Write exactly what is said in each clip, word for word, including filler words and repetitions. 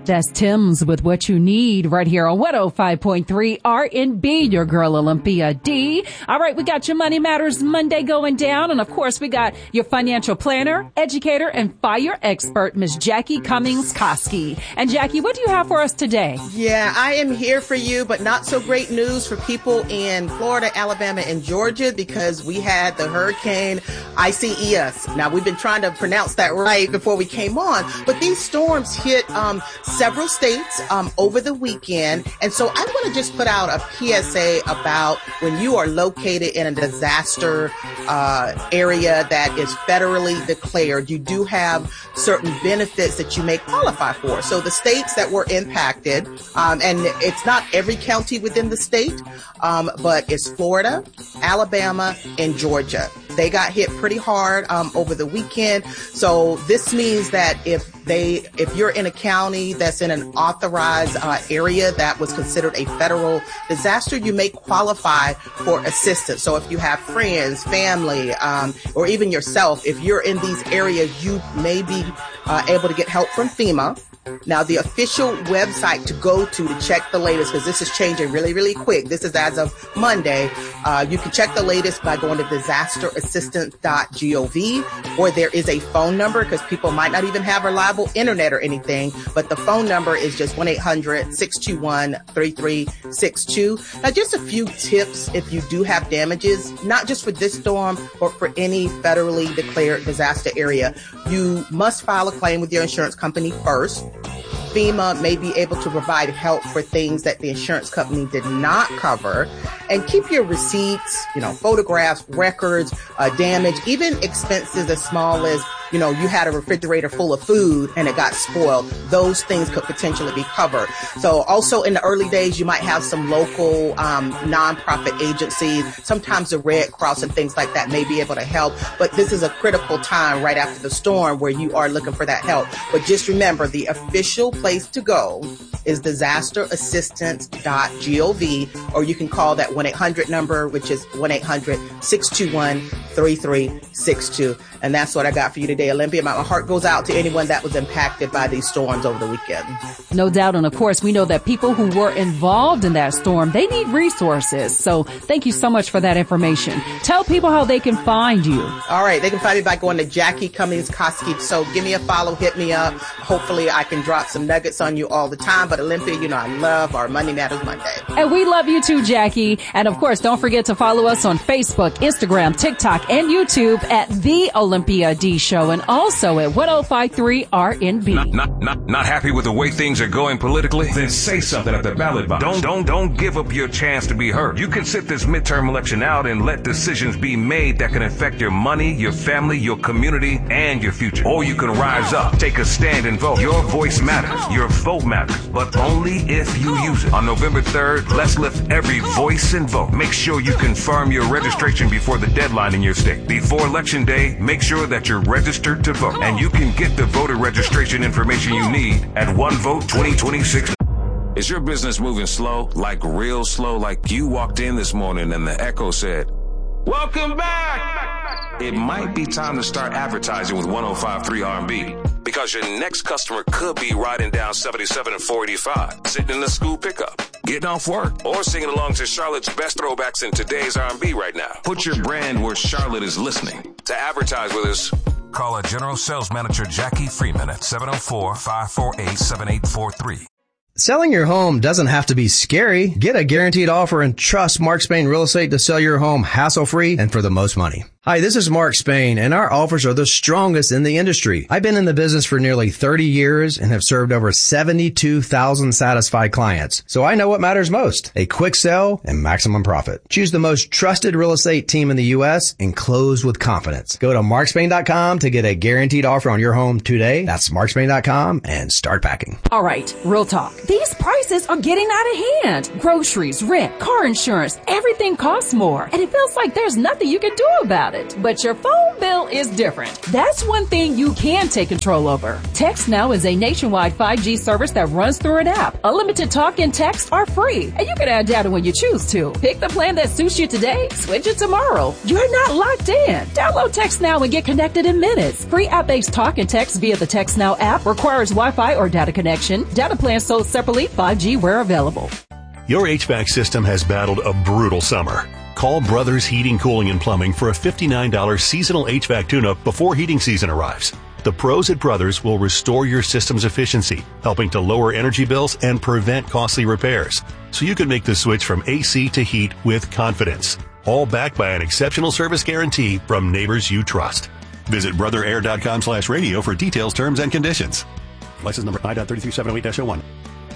That's Tim's with What You Need right here on one oh five point three R and B, your girl Olympia D. All right, we got your Money Matters Monday going down. And of course, we got your financial planner, educator, and fire expert, Miss Jackie Cummings-Koski. And Jackie, what do you have for us today? Yeah, I am here for you, but not so great news for people in Florida, Alabama, and Georgia, because we had the hurricane Isaias. Now, we've been trying to pronounce that right before we came on, but these storms hit um, several states um, over the weekend. And so I want to just put out a P S A about when you are located in a disaster uh, area that is federally declared, you do have certain benefits that you may qualify for. So the states that were impacted, um, and it's not every county within the state, um, but it's Florida, Alabama, and Georgia. They got hit pretty hard um, over the weekend. So this means that if they, if you're in a county that's in an authorized uh, area that was considered a federal disaster, you may qualify for assistance. So if you have friends, family, um, or even yourself, if you're in these areas, you may be uh, able to get help from FEMA. Now, the official website to go to to check the latest, because this is changing really, really quick. This is as of Monday. Uh, you can check the latest by going to disaster assistance dot gov, or there is a phone number, because people might not even have reliable internet or anything, but the phone number is just one eight hundred six two one three three six two. Now, just a few tips if you do have damages, not just for this storm, but for any federally declared disaster area. You must file a claim with your insurance company first. FEMA may be able to provide help for things that the insurance company did not cover. And keep your receipts, you know, photographs, records, uh, damage, even expenses as small as, you know, you had a refrigerator full of food and it got spoiled. Those things could potentially be covered. So also in the early days, you might have some local um, nonprofit agencies. Sometimes the Red Cross and things like that may be able to help. But this is a critical time right after the storm where you are looking for that help. But just remember, the official place to go is disaster assistance dot gov, or you can call that one eight hundred number, which is one eight hundred six two one three three six two. And that's what I got for you today, Olympia. My heart goes out to anyone that was impacted by these storms over the weekend. No doubt. And of course, we know that people who were involved in that storm, they need resources. So thank you so much for that information. Tell people how they can find you. All right. They can find me by going to Jackie Cummings-Koski. So give me a follow, hit me up. Hopefully I can drop some nuggets on you all the time. But Olympia, you know, I love our Money Matters Monday. And we love you too, Jackie. And of course, don't forget to follow us on Facebook, Instagram, TikTok, and YouTube at The Olympia D Show, and also at one oh five point three R and B. Not, not, not, not happy with the way things are going politically? Then say something at the ballot box. Don't, don't, don't give up your chance to be heard. You can sit this midterm election out and let decisions be made that can affect your money, your family, your community, and your future. Or you can rise up, take a stand, and vote. Your voice matters. Your vote matters, but only if you use it. On November third, let's lift every voice and vote. Make sure you confirm your registration before the deadline in your state. Before Election Day, make sure that you're registered to vote. And you can get the voter registration information you need at one vote twenty twenty-six. Is your business moving slow? Like real slow? Like you walked in this morning and the echo said, "Welcome back." It might be time to start advertising with one oh five point three R and B, because your next customer could be riding down seventy-seven and four eighty-five, sitting in the school pickup, getting off work, or singing along to Charlotte's best throwbacks in today's R and B right now. Put your brand where Charlotte is listening. To advertise with us, call a General Sales Manager Jackie Freeman at seven oh four, five four eight, seven eight four three. Selling your home doesn't have to be scary. Get a guaranteed offer and trust Mark Spain Real Estate to sell your home hassle-free and for the most money. Hi, this is Mark Spain, and our offers are the strongest in the industry. I've been in the business for nearly thirty years and have served over seventy-two thousand satisfied clients. So I know what matters most: a quick sell and maximum profit. Choose the most trusted real estate team in the U S and close with confidence. Go to mark spain dot com to get a guaranteed offer on your home today. That's mark spain dot com and start packing. All right, real talk. These prices are getting out of hand. Groceries, rent, car insurance, everything costs more. And it feels like there's nothing you can do about it. it. But your phone bill is different. That's one thing you can take control over. TextNow is a nationwide five G service that runs through an app. Unlimited talk and text are free, and you can add data when you choose to. Pick the plan that suits you today, switch it tomorrow. You're not locked in. Download TextNow and get connected in minutes. Free app-based talk and text via the TextNow app requires Wi-Fi or data connection. Data plans sold separately, five G where available. Your H V A C system has battled a brutal summer. Call Brothers Heating, Cooling, and Plumbing for a fifty-nine dollars seasonal H V A C tune-up before heating season arrives. The pros at Brothers will restore your system's efficiency, helping to lower energy bills and prevent costly repairs, so you can make the switch from A C to heat with confidence. All backed by an exceptional service guarantee from neighbors you trust. Visit brotherair.com slash radio for details, terms, and conditions. License number I three three seven zero eight dash zero one.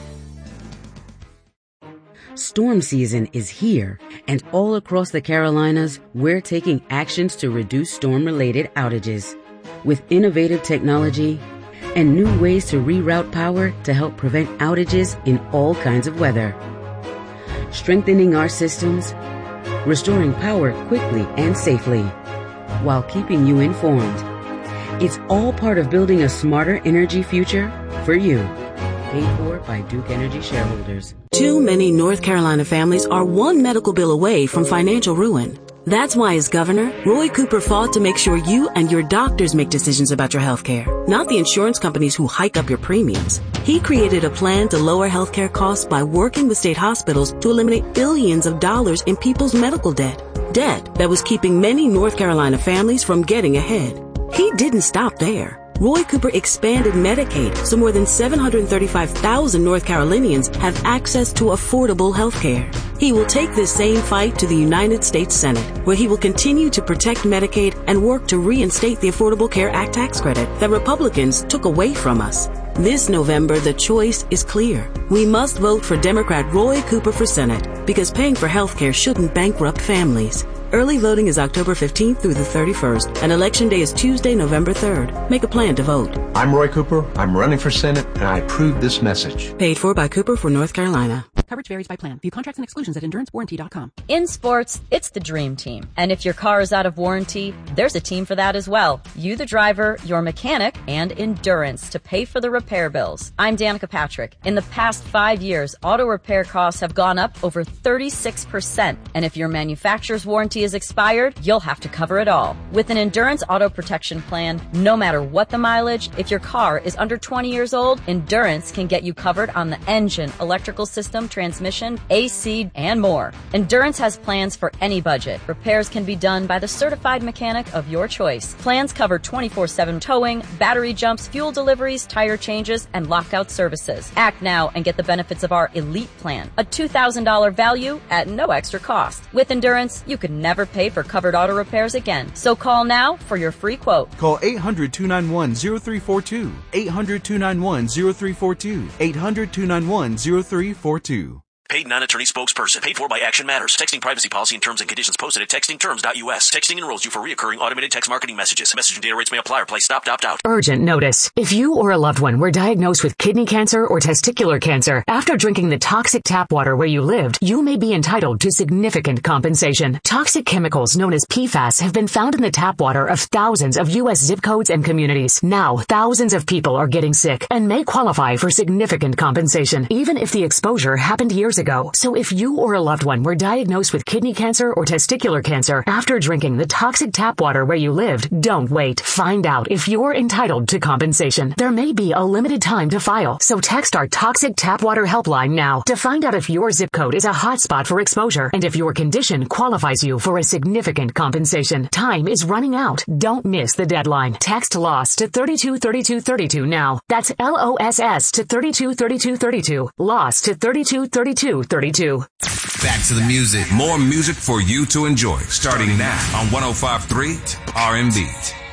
Storm season is here, and all across the Carolinas, we're taking actions to reduce storm-related outages. With innovative technology and new ways to reroute power to help prevent outages in all kinds of weather. Strengthening our systems, restoring power quickly and safely, while keeping you informed. It's all part of building a smarter energy future for you. Paid for by Duke Energy shareholders. Too many North Carolina families are one medical bill away from financial ruin. That's why, as governor, Roy Cooper fought to make sure you and your doctors make decisions about your health care, not the insurance companies who hike up your premiums. He created a plan to lower health care costs by working with state hospitals to eliminate billions of dollars in people's medical debt. Debt that was keeping many North Carolina families from getting ahead. He didn't stop there. Roy Cooper expanded Medicaid so more than seven hundred thirty-five thousand North Carolinians have access to affordable health care. He will take this same fight to the United States Senate, where he will continue to protect Medicaid and work to reinstate the Affordable Care Act tax credit that Republicans took away from us. This November, the choice is clear. We must vote for Democrat Roy Cooper for Senate, because paying for health care shouldn't bankrupt families. Early voting is October fifteenth through the thirty-first, and Election Day is Tuesday, November third. Make a plan to vote. I'm Roy Cooper. I'm running for Senate, and I approve this message. Paid for by Cooper for North Carolina. Coverage varies by plan. View contracts and exclusions at endurance warranty dot com. In sports, it's the dream team. And if your car is out of warranty, there's a team for that as well. You, the driver, your mechanic, and Endurance to pay for the repair bills. I'm Danica Patrick. In the past five years, auto repair costs have gone up over thirty-six percent. And if your manufacturer's warranty is expired, you'll have to cover it all. With an Endurance auto protection plan, no matter what the mileage, if your car is under twenty years old, Endurance can get you covered on the engine, electrical system, transmission, A C, and more. Endurance has plans for any budget. Repairs can be done by the certified mechanic of your choice. Plans cover twenty-four seven towing, battery jumps, fuel deliveries, tire changes, and lockout services. Act now and get the benefits of our Elite Plan, a two thousand dollars value at no extra cost. With Endurance, you could never pay for covered auto repairs again. So call now for your free quote. Call eight hundred, two nine one, zero three four two, eight hundred, two nine one, zero three four two, eight hundred, two nine one, zero three four two. Paid non-attorney spokesperson. Paid for by Action Matters. Texting privacy policy and terms and conditions posted at texting terms dot U S. Texting enrolls you for reoccurring automated text marketing messages. Message and data rates may apply or play stop, opt out. Urgent notice. If you or a loved one were diagnosed with kidney cancer or testicular cancer after drinking the toxic tap water where you lived, you may be entitled to significant compensation. Toxic chemicals known as P FAS have been found in the tap water of thousands of U S zip codes and communities. Now, thousands of people are getting sick and may qualify for significant compensation, even if the exposure happened years ago. So if you or a loved one were diagnosed with kidney cancer or testicular cancer after drinking the toxic tap water where you lived, don't wait. Find out if you're entitled to compensation. There may be a limited time to file, so text our toxic tap water helpline now to find out if your zip code is a hotspot for exposure and if your condition qualifies you for a significant compensation. Time is running out. Don't miss the deadline. Text LOSS to thirty-two thirty-two thirty-two now. That's L O S S to thirty-two thirty-two thirty-two. LOSS to thirty-two thirty-two thirty-two. Back to the music. More music for you to enjoy. Starting now on one oh five point three R and B.